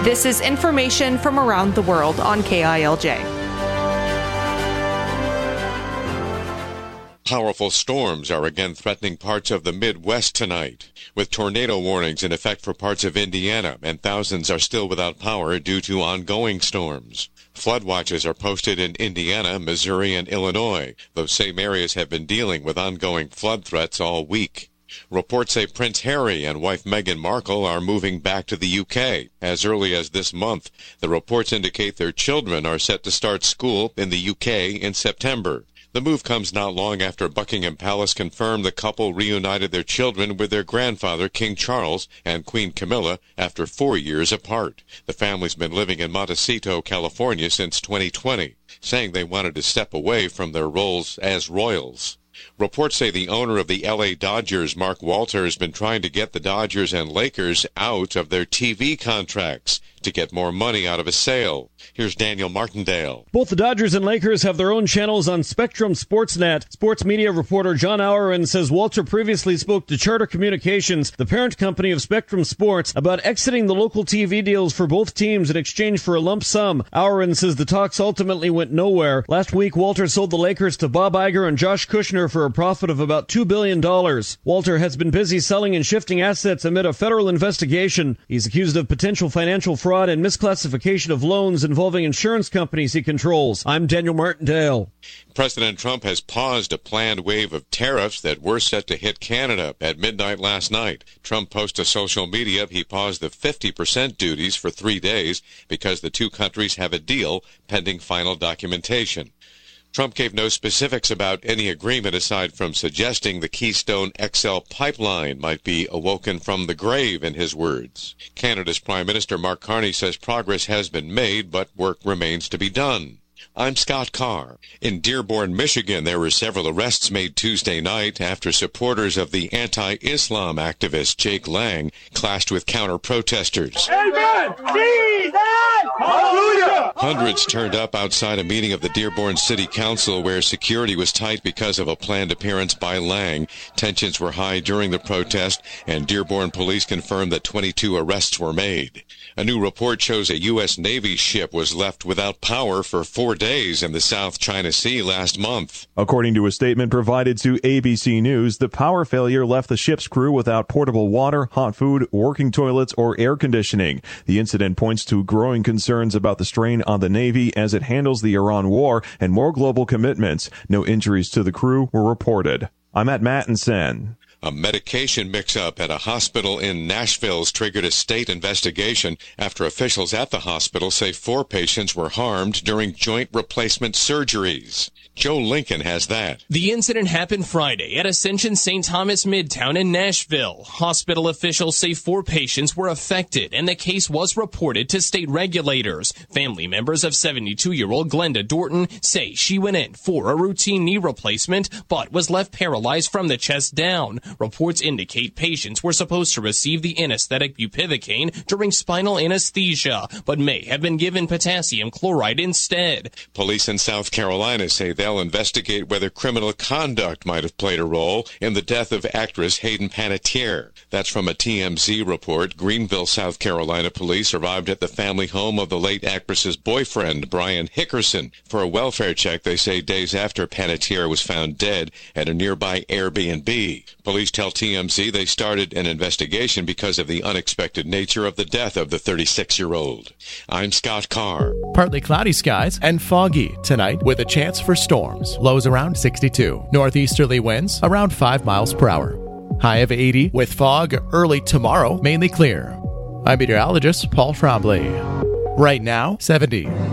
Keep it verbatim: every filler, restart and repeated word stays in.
This is information from around the world on K I L J. Powerful storms are again threatening parts of the Midwest tonight, with tornado warnings in effect for parts of Indiana, and thousands are still without power due to ongoing storms. Flood watches are posted in Indiana, Missouri, and Illinois. Those same areas have been dealing with ongoing flood threats all week. Reports say Prince Harry and wife Meghan Markle are moving back to the U K as early as this month. The reports indicate their children are set to start school in the U K in September. The move comes not long after Buckingham Palace confirmed the couple reunited their children with their grandfather, King Charles, and Queen Camilla after four years apart. The family's been living in Montecito, California since twenty twenty, saying they wanted to step away from their roles as royals. Reports say the owner of the L A Dodgers, Mark Walter, has been trying to get the Dodgers and Lakers out of their T V contracts to get more money out of a sale. Here's Daniel Martindale. Both the Dodgers and Lakers have their own channels on Spectrum Sportsnet. Sports media reporter John Auerin says Walter previously spoke to Charter Communications, the parent company of Spectrum Sports, about exiting the local T V deals for both teams in exchange for a lump sum. Auerin says the talks ultimately went nowhere. Last week, Walter sold the Lakers to Bob Iger and Josh Kushner for a profit of about two billion dollars. Walter has been busy selling and shifting assets amid a federal investigation. He's accused of potential financial fraud and misclassification of loans involving insurance companies he controls. I'm Daniel Martindale. President Trump has paused a planned wave of tariffs that were set to hit Canada at midnight last night. Trump posted to social media he paused the fifty percent duties for three days because the two countries have a deal pending final documentation. Trump gave no specifics about any agreement aside from suggesting the Keystone X L pipeline might be awoken from the grave, in his words. Canada's Prime Minister Mark Carney says progress has been made, but work remains to be done. I'm Scott Carr. In Dearborn, Michigan, there were several arrests made Tuesday night after supporters of the anti-Islam activist Jake Lang clashed with counter-protesters. Amen! Jesus! Hallelujah! Hundreds turned up outside a meeting of the Dearborn City Council where security was tight because of a planned appearance by Lang. Tensions were high during the protest, and Dearborn police confirmed that twenty-two arrests were made. A new report shows a U S Navy ship was left without power for four days in the South China Sea last month. According to a statement provided to A B C News, the power failure left the ship's crew without portable water, hot food, working toilets, or air conditioning. The incident points to growing concerns about the strain on the Navy as it handles the Iran war and more global commitments. No injuries to the crew were reported. I'm at Mattinson. A medication mix-up at a hospital in Nashville has triggered a state investigation after officials at the hospital say four patients were harmed during joint replacement surgeries. Joe Lincoln has that. The incident happened Friday at Ascension Saint Thomas Midtown in Nashville. Hospital officials say four patients were affected, and the case was reported to state regulators. Family members of seventy-two-year-old Glenda Dorton say she went in for a routine knee replacement, but was left paralyzed from the chest down. Reports indicate patients were supposed to receive the anesthetic bupivacaine during spinal anesthesia, but may have been given potassium chloride instead. Police in South Carolina say they'll investigate whether criminal conduct might have played a role in the death of actress Hayden Panettiere. That's from a T M Z report. Greenville, South Carolina police arrived at the family home of the late actress's boyfriend, Brian Hickerson, for a welfare check, they say, days after Panettiere was found dead at a nearby Airbnb. Police tell T M Z they started an investigation because of the unexpected nature of the death of the thirty-six-year-old. I'm Scott Carr. Partly cloudy skies and foggy tonight with a chance for storms. Lows around sixty-two. Northeasterly winds around five miles per hour. High of eighty with fog early tomorrow, mainly clear. I'm meteorologist Paul Trombley. Right now, seventy.